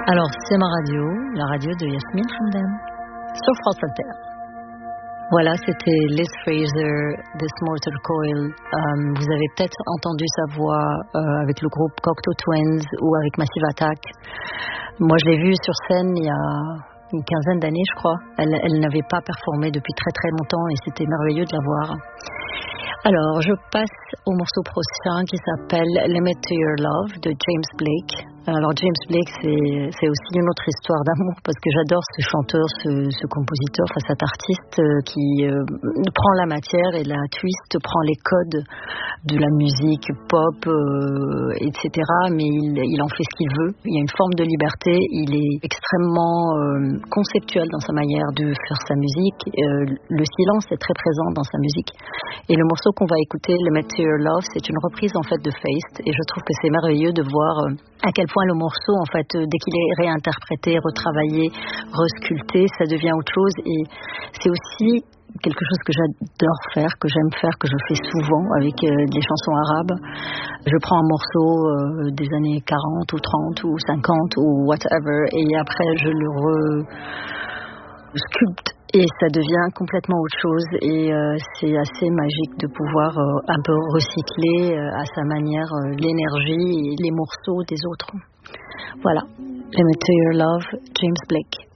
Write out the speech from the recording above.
Alors, c'est ma radio, la radio de Yasmine Hamdan, sur France Inter. Voilà, c'était Liz Fraser, This Mortal Coil. Vous avez peut-être entendu sa voix avec le groupe Cocteau Twins ou avec Massive Attack. Moi, je l'ai vue sur scène il y a une quinzaine d'années, je crois. Elle n'avait pas performé depuis très très longtemps et c'était merveilleux de la voir. Alors, je passe au morceau prochain qui s'appelle Limit to Your Love de James Blake. Alors, James Blake, c'est aussi une autre histoire d'amour parce que j'adore ce chanteur, ce compositeur, cet artiste qui prend la matière et la twist, prend les codes de la musique pop, etc. Mais il en fait ce qu'il veut. Il y a une forme de liberté. Il est extrêmement conceptuel dans sa manière de faire sa musique. Le silence est très présent dans sa musique. Et le morceau qu'on va écouter, Limit to Your Love, c'est une reprise en fait de Feist et je trouve que c'est merveilleux de voir à quel point le morceau en fait dès qu'il est réinterprété, retravaillé, resculpté, ça devient autre chose et c'est aussi quelque chose que j'adore faire, que j'aime faire, que je fais souvent avec des chansons arabes. Je prends un morceau des années 40 ou 30 ou 50 ou whatever et après je le sculpte et ça devient complètement autre chose et c'est assez magique de pouvoir un peu recycler à sa manière l'énergie et les morceaux des autres. Voilà, Limit to Your Love, James Blake.